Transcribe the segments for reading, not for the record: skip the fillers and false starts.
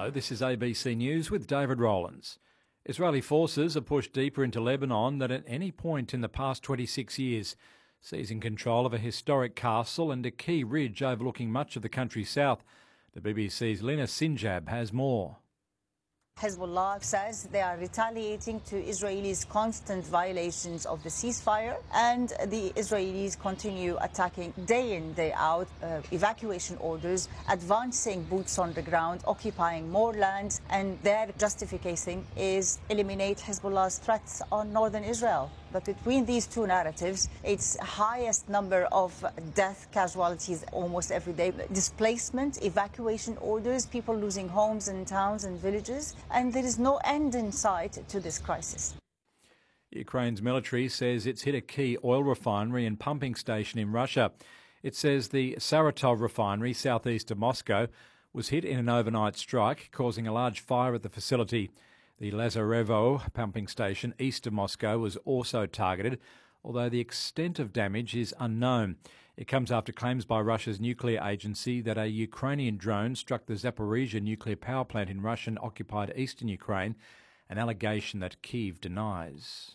Hello, this is ABC News with David Rowlands. Israeli forces have pushed deeper into Lebanon than at any point in the past 26 years, seizing control of a historic castle and a key ridge overlooking much of the country's south. The BBC's Lina Sinjab has more. Hezbollah says they are retaliating to Israelis' constant violations of the ceasefire, and the Israelis continue attacking day in, day out, evacuation orders, advancing boots on the ground, occupying more land, and their justification is eliminate Hezbollah's threats on northern Israel. But between these two narratives, it's highest number of death casualties almost every day, displacement, evacuation orders, people losing homes and towns and villages, and there is no end in sight to this crisis. Ukraine's military says it's hit a key oil refinery and pumping station in Russia. It says the Saratov refinery, southeast of Moscow, was hit in an overnight strike, causing a large fire at the facility. The Lazarevo pumping station east of Moscow was also targeted, although the extent of damage is unknown. It comes after claims by Russia's nuclear agency that a Ukrainian drone struck the Zaporizhzhia nuclear power plant in Russian-occupied eastern Ukraine, an allegation that Kyiv denies.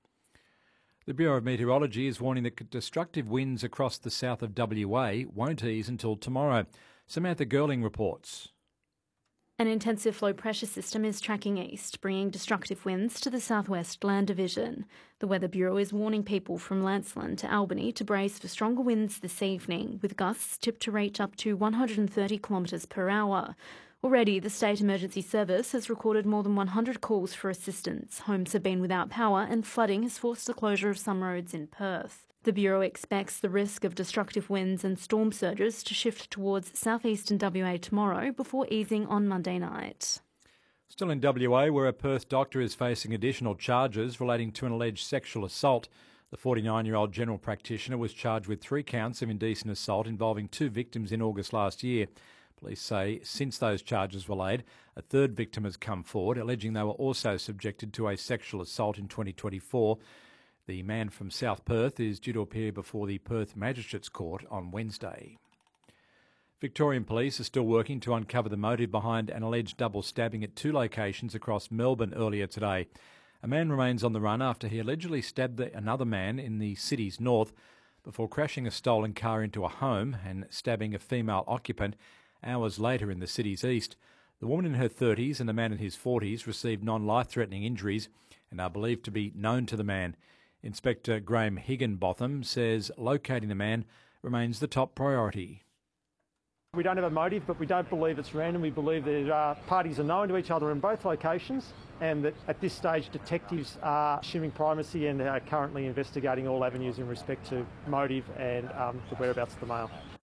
The Bureau of Meteorology is warning that destructive winds across the south of WA won't ease until tomorrow. Samantha Girling reports. An intensive low pressure system is tracking east, bringing destructive winds to the southwest land division. The Weather Bureau is warning people from Lancelin to Albany to brace for stronger winds this evening, with gusts tipped to reach up to 130 kilometres per hour. Already, the State Emergency Service has recorded more than 100 calls for assistance. Homes have been without power and flooding has forced the closure of some roads in Perth. The Bureau expects the risk of destructive winds and storm surges to shift towards southeastern WA tomorrow before easing on Monday night. Still in WA, where a Perth doctor is facing additional charges relating to an alleged sexual assault. The 49-year-old general practitioner was charged with 3 counts of indecent assault involving 2 victims in August last year. Police say since those charges were laid, a third victim has come forward, alleging they were also subjected to a sexual assault in 2024. The man from South Perth is due to appear before the Perth Magistrates Court on Wednesday. Victorian police are still working to uncover the motive behind an alleged double stabbing at 2 locations across Melbourne earlier today. A man remains on the run after he allegedly stabbed another man in the city's north before crashing a stolen car into a home and stabbing a female occupant hours later in the city's east. The woman in her 30s and the man in his 40s received non-life-threatening injuries and are believed to be known to the man. Inspector Graham Higginbotham says locating the man remains the top priority. We don't have a motive, but we don't believe it's random. We believe that parties are known to each other in both locations, and that at this stage detectives are assuming primacy and are currently investigating all avenues in respect to motive and the whereabouts of the male.